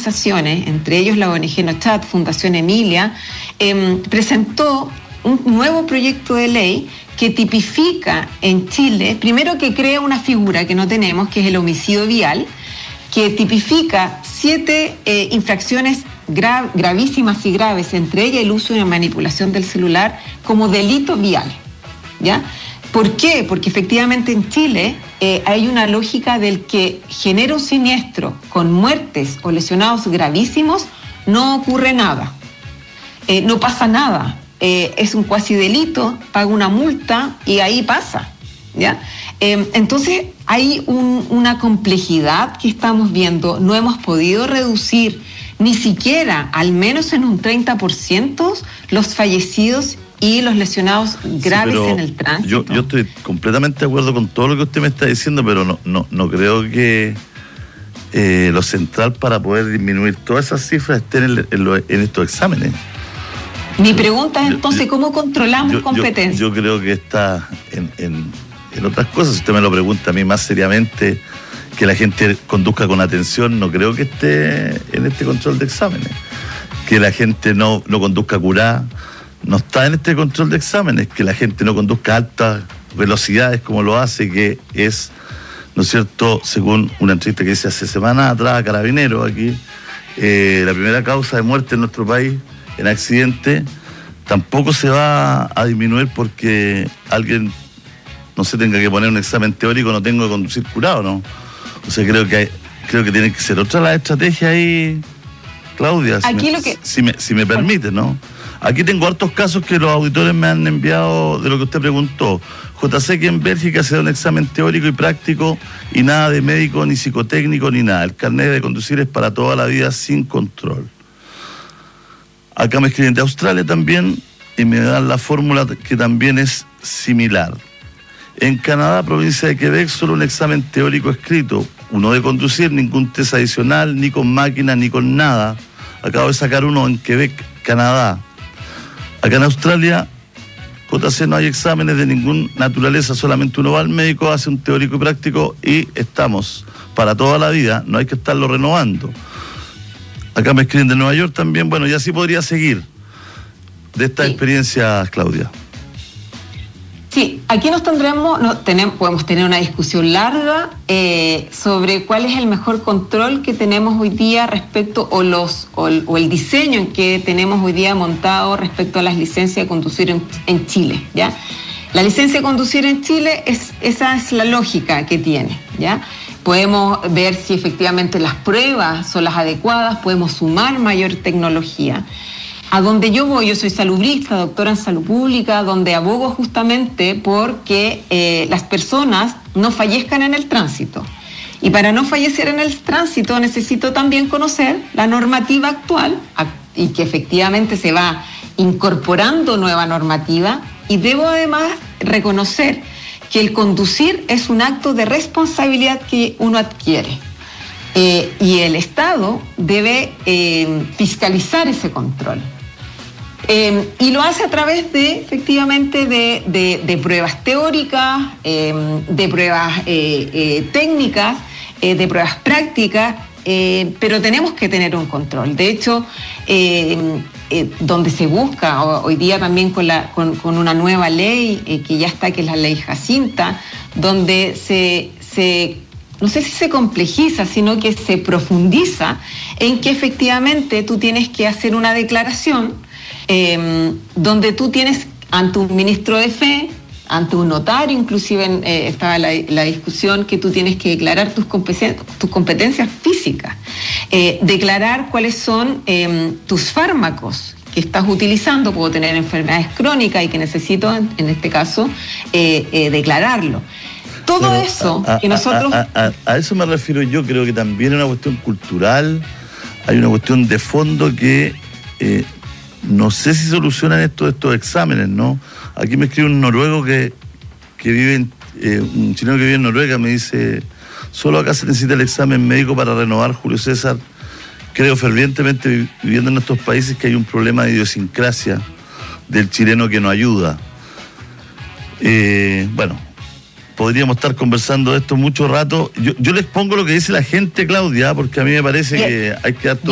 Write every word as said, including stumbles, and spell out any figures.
organizaciones, entre ellos la O N G Nochat, Fundación Emilia, eh, presentó un nuevo proyecto de ley que tipifica en Chile, primero que crea una figura que no tenemos, que es el homicidio vial, que tipifica siete eh, infracciones gra- gravísimas y graves, entre ellas el uso y la manipulación del celular, como delito vial, ¿ya? ¿Por qué? Porque efectivamente en Chile eh, hay una lógica del que genera un siniestro con muertes o lesionados gravísimos, no ocurre nada, eh, no pasa nada. Eh, es un cuasi delito, paga una multa y ahí pasa, ¿ya? Eh, entonces hay un, una complejidad que estamos viendo, no hemos podido reducir ni siquiera, al menos en un treinta por ciento, los fallecidos y los lesionados graves sí, en el tránsito. Yo, yo estoy completamente de acuerdo con todo lo que usted me está diciendo, pero no, no, no creo que eh, lo central para poder disminuir todas esas cifras esté en, el, en, lo, en estos exámenes. Mi pregunta es entonces, ¿cómo controlamos yo, competencia? Yo, yo creo que está en, en, en otras cosas. Si usted me lo pregunta a mí más seriamente, que la gente conduzca con atención, no creo que esté en este control de exámenes. Que la gente no, no conduzca curada, no está en este control de exámenes. Que la gente no conduzca a altas velocidades como lo hace, que es, ¿no es cierto?, según una entrevista que hice hace semanas atrás a Carabineros aquí, eh, la primera causa de muerte en nuestro país en accidente tampoco se va a disminuir porque alguien no se tenga que poner un examen teórico, no tengo que conducir curado, ¿no? O sea, creo que hay, creo que tiene que ser otra la estrategia ahí, Claudia, si, Aquí me, lo que... si, me, si me permite, ¿no? Aquí tengo hartos casos que los auditores me han enviado de lo que usted preguntó. J C que en Bélgica se da un examen teórico y práctico y nada de médico, ni psicotécnico, ni nada. El carnet de conducir es para toda la vida sin control. Acá me escriben de Australia también y me dan la fórmula que también es similar. En Canadá, provincia de Quebec, solo un examen teórico escrito, uno de conducir, ningún test adicional, ni con máquina, ni con nada. Acabo de sacar uno en Quebec, Canadá. Acá en Australia, J C, no hay exámenes de ninguna naturaleza, solamente uno va al médico, hace un teórico y práctico y estamos para toda la vida, no hay que estarlo renovando. Acá me escriben de Nueva York también, bueno, y así podría seguir de estas sí. experiencias, Claudia. Sí, aquí nos tendremos, no, tenemos, podemos tener una discusión larga eh, sobre cuál es el mejor control que tenemos hoy día respecto, o, los, o, el, o el diseño en que tenemos hoy día montado respecto a las licencias de conducir en, en Chile, ¿ya? La licencia de conducir en Chile, es, esa es la lógica que tiene, ¿ya? Podemos ver si efectivamente las pruebas son las adecuadas, podemos sumar mayor tecnología. A donde yo voy, yo soy salubrista, doctora en salud pública, donde abogo justamente porque eh, las personas no fallezcan en el tránsito. Y para no fallecer en el tránsito necesito también conocer la normativa actual y que efectivamente se va incorporando nueva normativa, y debo además reconocer que el conducir es un acto de responsabilidad que uno adquiere. Eh, y el Estado debe eh, fiscalizar ese control. Eh, y lo hace a través de, efectivamente, de, de, de pruebas teóricas, eh, de pruebas eh, eh, técnicas, eh, de pruebas prácticas, eh, pero tenemos que tener un control. De hecho, eh, eh, donde se busca hoy día también con, la, con, con una nueva ley eh, que ya está, que es la ley Jacinta, donde se... se no sé si se complejiza, sino que se profundiza en que efectivamente tú tienes que hacer una declaración eh, donde tú tienes ante un ministro de fe, ante un notario, inclusive eh, estaba la, la discusión que tú tienes que declarar tus competencias, tus competencias físicas, eh, declarar cuáles son eh, tus fármacos que estás utilizando. Puedo tener enfermedades crónicas y que necesito, en, en este caso, eh, eh, declararlo. Todo Pero eso a, que nosotros... A, a, a, a eso me refiero yo, creo que también es una cuestión cultural, hay una cuestión de fondo que eh, no sé si solucionan esto, estos exámenes, ¿no? Aquí me escribe un noruego que, que vive, en, eh, un chileno que vive en Noruega, me dice, solo acá se necesita el examen médico para renovar, Julio César. Creo fervientemente, viviendo en nuestros países, que hay un problema de idiosincrasia del chileno que no ayuda. Eh, bueno... Podríamos estar conversando de esto mucho rato. Yo, yo les pongo lo que dice la gente, Claudia, porque a mí me parece que hay que dar todo